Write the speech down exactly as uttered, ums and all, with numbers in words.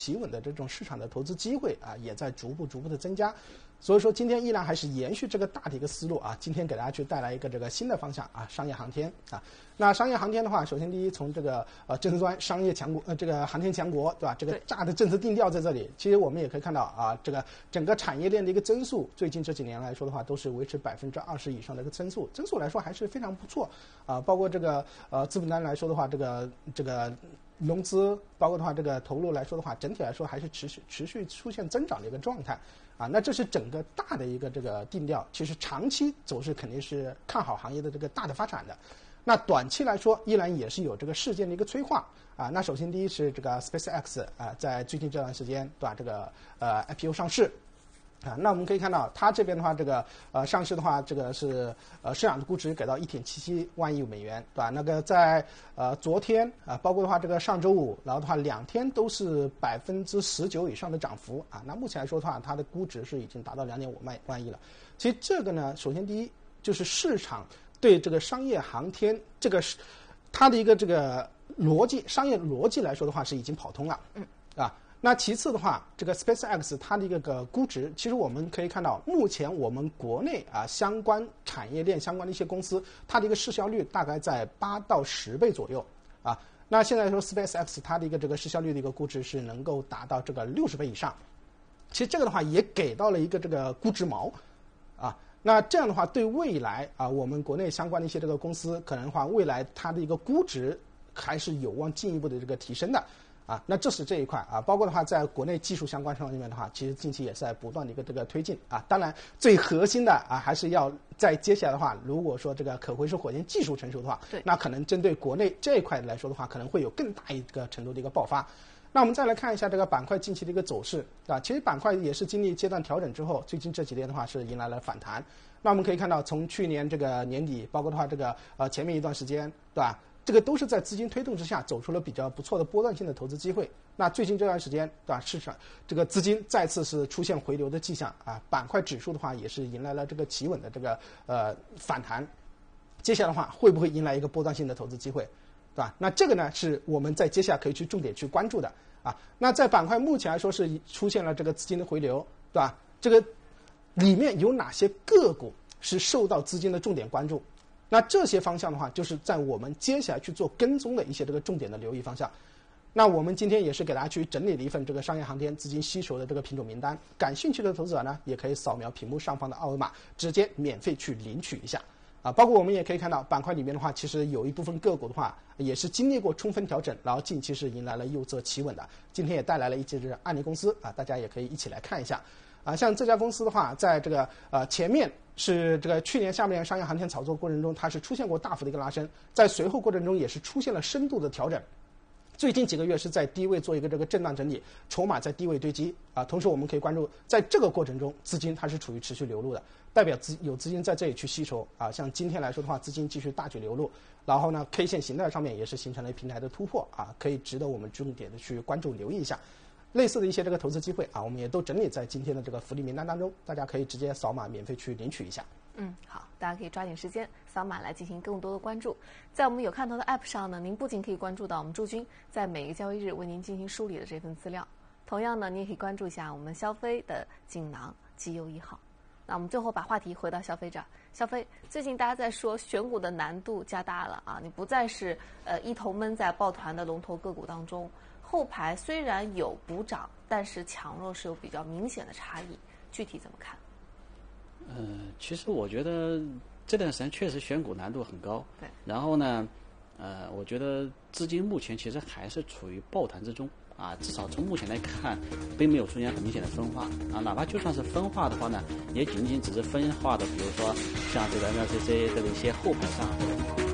企稳的这种市场的投资机会啊，也在逐步逐步的增加。所以说今天依然还是延续这个大的一个思路啊，今天给大家去带来一个这个新的方向啊，商业航天啊。那商业航天的话，首先第一从这个呃政策端商业强国呃这个航天强国对吧？这个大的政策定调在这里，其实我们也可以看到啊，这个整个产业链的一个增速，最近这几年来说的话，都是维持百分之二十以上的一个增速，增速来说还是非常不错啊。包括这个呃资本端来说的话，这个这个。融资包括的话，这个投入来说的话，整体来说还是持续持续出现增长的一个状态啊。那这是整个大的一个这个定调，其实长期走势肯定是看好行业的这个大的发展的。那短期来说，依然也是有这个事件的一个催化啊。那首先第一是这个 SpaceX 啊，在最近这段时间对吧，这个呃 I P O 上市。啊，那我们可以看到，它这边的话，这个呃上市的话，这个是呃市场的估值给到一点七七万亿美元，对吧？那个在呃昨天啊、呃，包括的话这个上周五，然后的话两天都是百分之十九以上的涨幅啊。那目前来说的话，它的估值是已经达到两点五万万亿了。其实这个呢，首先第一就是市场对这个商业航天这个是它的一个这个逻辑，商业逻辑来说的话是已经跑通了，嗯啊。那其次的话，这个 SpaceX 它的一个个估值，其实我们可以看到，目前我们国内啊相关产业链相关的一些公司，它的一个市销率大概在八到十倍左右啊。那现在说 SpaceX 它的一个这个市销率的一个估值是能够达到这个六十倍以上，其实这个的话也给到了一个这个估值锚啊。那这样的话，对未来啊我们国内相关的一些这个公司，可能的话未来它的一个估值还是有望进一步的这个提升的。啊，那这是这一块啊，包括的话，在国内技术相关上面的话，其实近期也是在不断的一个这个推进啊。当然，最核心的啊，还是要在接下来的话，如果说这个可回收火箭技术成熟的话，对，那可能针对国内这一块来说的话，可能会有更大一个程度的一个爆发。那我们再来看一下这个板块近期的一个走势啊，其实板块也是经历阶段调整之后，最近这几天的话是迎来了反弹。那我们可以看到，从去年这个年底，包括的话这个呃前面一段时间，对吧？这个都是在资金推动之下走出了比较不错的波段性的投资机会。那最近这段时间，对吧？市场这个资金再次是出现回流的迹象啊，板块指数的话也是迎来了这个企稳的这个呃反弹。接下来的话，会不会迎来一个波段性的投资机会，对吧？那这个呢，是我们在接下来可以去重点去关注的啊。那在板块目前来说是出现了这个资金的回流，对吧？这个里面有哪些个股是受到资金的重点关注？那这些方向的话，就是在我们接下来去做跟踪的一些这个重点的留意方向。那我们今天也是给大家去整理了一份这个商业航天资金需求的这个品种名单，感兴趣的投资者呢，也可以扫描屏幕上方的二维码，直接免费去领取一下。啊，包括我们也可以看到板块里面的话，其实有一部分个股的话，也是经历过充分调整，然后近期是迎来了右侧企稳的。今天也带来了一些这个案例公司啊，大家也可以一起来看一下。啊，像这家公司的话，在这个呃前面是这个去年下半年商业航天炒作过程中，它是出现过大幅的一个拉升，在随后过程中也是出现了深度的调整。最近几个月是在低位做一个这个震荡整理，筹码在低位堆积啊。同时我们可以关注，在这个过程中，资金它是处于持续流入的，代表资有资金在这里去吸筹啊。像今天来说的话，资金继续大举流入，然后呢 ，K 线形态上面也是形成了平台的突破啊，可以值得我们重点的去关注留意一下。类似的一些这个投资机会啊，我们也都整理在今天的这个福利名单当中，大家可以直接扫码免费去领取一下。 嗯，好，大家可以抓紧时间扫码来进行更多的关注。在我们有看头的 App 上呢，您不仅可以关注到我们驻军在每个交易日为您进行梳理的这份资料，同样呢，你也可以关注一下我们消费的锦囊绩优一号。那我们最后把话题回到消费者，消费最近大家在说选股的难度加大了啊，你不再是呃一头闷在抱团的龙头个股当中。后排虽然有补涨，但是强弱是有比较明显的差异，具体怎么看？ 呃，其实我觉得这段时间确实选股难度很高。 对。然后呢，呃，我觉得资金目前其实还是处于抱团之中啊，至少从目前来看，并没有出现很明显的分化啊。哪怕就算是分化的话呢，也仅仅只是分化的，比如说像这个 M L C C 这个一些后排上。